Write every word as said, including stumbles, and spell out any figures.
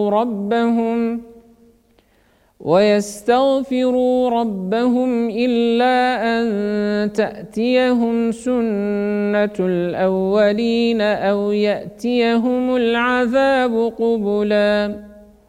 ربهم ويستغفروا ربهم إلا أن تأتيهم سنة الأولين أو يأتيهم العذاب قبلاً